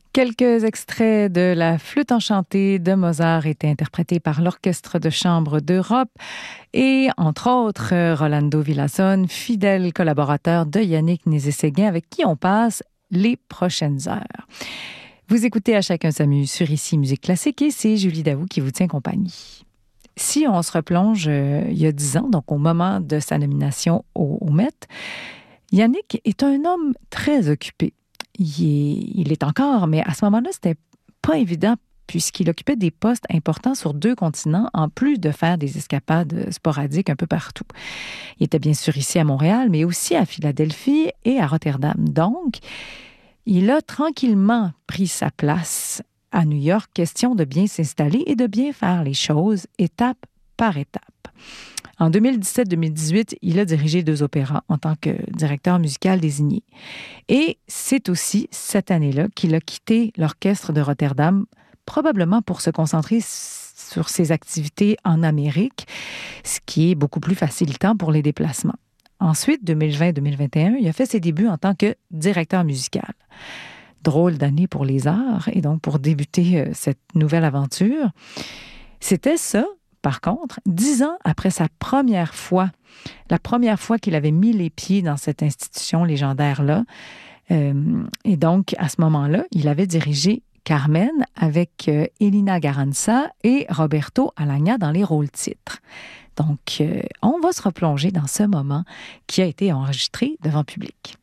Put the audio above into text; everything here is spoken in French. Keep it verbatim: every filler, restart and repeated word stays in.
Quelques extraits de la Flûte enchantée de Mozart étaient interprétés par l'Orchestre de chambre d'Europe et, entre autres, Rolando Villazón, fidèle collaborateur de Yannick Nézet-Séguin, avec qui on passe les prochaines heures. Vous écoutez À chacun s'amuse sur Ici Musique Classique et c'est Julie Daou qui vous tient compagnie. Si on se replonge euh, il y a dix ans, donc au moment de sa nomination au, au Met, Yannick est un homme très occupé. Il est, il est encore, mais à ce moment-là, c'était pas évident puisqu'il occupait des postes importants sur deux continents, en plus de faire des escapades sporadiques un peu partout. Il était bien sûr ici à Montréal, mais aussi à Philadelphie et à Rotterdam. Donc, il a tranquillement pris sa place à New York, question de bien s'installer et de bien faire les choses étape par étape. En deux mille dix-sept deux mille dix-huit, il a dirigé deux opéras en tant que directeur musical désigné. Et c'est aussi cette année-là qu'il a quitté l'orchestre de Rotterdam, probablement pour se concentrer sur ses activités en Amérique, ce qui est beaucoup plus facilitant pour les déplacements. Ensuite, deux mille vingt deux mille vingt et un, il a fait ses débuts en tant que directeur musical. Drôle d'année pour les arts, et donc pour débuter euh, cette nouvelle aventure. C'était ça, par contre, dix ans après sa première fois, la première fois qu'il avait mis les pieds dans cette institution légendaire-là. Euh, et donc, à ce moment-là, il avait dirigé Carmen avec euh, Elina Garanza et Roberto Alagna dans les rôles-titres. Donc, euh, on va se replonger dans ce moment qui a été enregistré devant public.